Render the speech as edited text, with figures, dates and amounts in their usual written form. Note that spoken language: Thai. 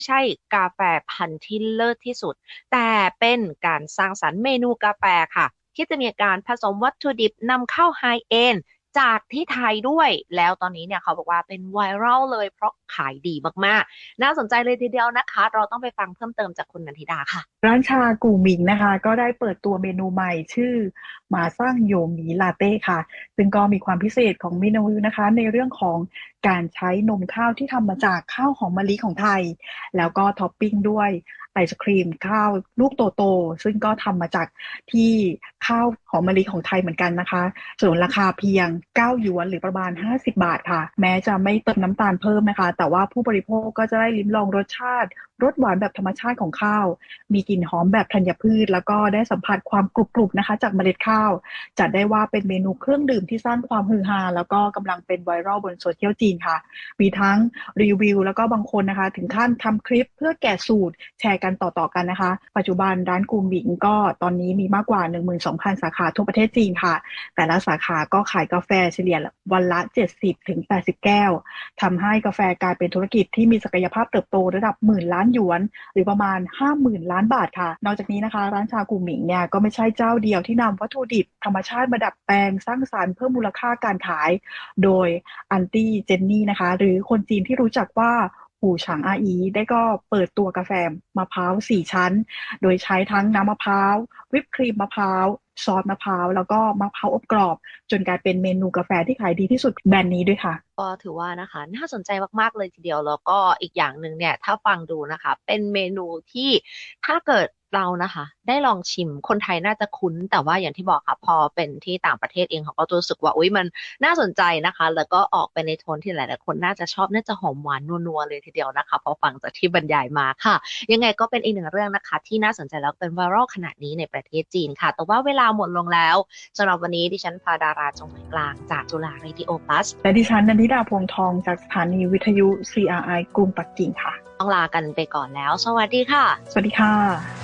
ใช่กาแฟพันธุ์ที่เลิศที่สุดแต่เป็นการสร้างสรรค์เมนูกาแฟค่ะที่จะมีการผสมวัตถุดิบนำเข้าไฮเอนด์จากที่ไทยด้วยแล้วตอนนี้เนี่ยเขาบอกว่าเป็นไวรัลเลยเพราะขายดีมากๆน่าสนใจเลยทีเดียวนะคะเราต้องไปฟังเพิ่มเติมจากคุณนันทิดาค่ะร้านชากูหมิงนะคะก็ได้เปิดตัวเมนูใหม่ชื่อหมาซั่งโยหมีลาเต้ค่ะซึ่งก็มีความพิเศษของเมนูนะคะในเรื่องของการใช้นมข้าวที่ทำมาจากข้าวหอมมะลิของไทยแล้วก็ท็อปปิ้งด้วยไอศครีมข้าวลูกโตๆซึ่งก็ทำมาจากที่ข้าวหอมมะลิของไทยเหมือนกันนะคะส่วนราคาเพียง9 หยวนหรือประมาณ50บาทค่ะแม้จะไม่เติมน้ำตาลเพิ่มนะคะแต่ว่าผู้บริโภคก็จะได้ลิ้มลองรสชาติรสหวานแบบธรรมชาติของข้าว มีกลิ่นหอมแบบธัญพืชแล้วก็ได้สัมผัสความกรุบๆนะคะจากเมล็ดข้าวจัดได้ว่าเป็นเมนูเครื่องดื่มที่สร้างความฮือฮาแล้วก็กำลังเป็นไวรัลบนโซเชียลจีนค่ะมีทั้งรีวิวแล้วก็บางคนนะคะถึงขั้นทำคลิปเพื่อแกะสูตรแชร์กันต่อๆกันนะคะปัจจุบันร้านกูหมิงก็ตอนนี้มีมากกว่า12,000สาขาทั่วประเทศจีนค่ะแต่ละสาขาก็ขายกาแฟเฉลี่ยวันละ70ถึง80แก้วทำให้กาแฟกลายเป็นธุรกิจที่มีศักยภาพเติบโตระดับหมื่นล้านหยวน หรือประมาณ50,000 ล้านบาทค่ะนอกจากนี้นะคะร้านชากูหมิงเนี่ยก็ไม่ใช่เจ้าเดียวที่นำวัตถุดิบธรรมชาติมาดัดแปลงสร้างสรรค์เพิ่มมูลค่าการขายโดยอันตี้เจนนี่นะคะหรือคนจีนที่รู้จักว่าหูฉางอาอีได้ก็เปิดตัวกาแฟมะพร้าว4 ชั้นโดยใช้ทั้งน้ำมะพร้าววิปครีมมะพร้าวซอสมะพร้าวแล้วก็มะพร้าวอบกรอบจนกลายเป็นเมนูกาแฟที่ขายดีที่สุดแบรนด์นี้ด้วยค่ะก็ถือว่านะคะน่าสนใจมากๆเลยทีเดียวแล้วก็อีกอย่างหนึ่งเนี่ยถ้าฟังดูนะคะเป็นเมนูที่ถ้าเกิดเรานะคะได้ลองชิมคนไทยน่าจะคุ้นแต่ว่าอย่างที่บอกค่ะพอเป็นที่ต่างประเทศเองเขาก็รู้สึกว่าอุ๊ยมันน่าสนใจนะคะแล้วก็ออกไปในโทนที่หลายๆคนน่าจะชอบน่าจะหอมหวานนัวๆเลยทีเดียวนะคะพอฟังจากที่บรรยายมาค่ะยังไงก็เป็นอีกหนึ่งเรื่องนะคะที่น่าสนใจแล้วเป็นไวรัลขนาดนี้ในประเทศจีนค่ะแต่ว่าเวลาหมดลงแล้วสำหรับวันนี้ดิฉันพาดาราจงหมายกลางจากจุฬา Radio Plus และดิฉันนันทิดาพวงทองจากสถานีวิทยุ CRI กรุงปักกิ่งค่ะต้องลากันไปก่อนแล้ว สวัสดีค่ะสวัสดีค่ะ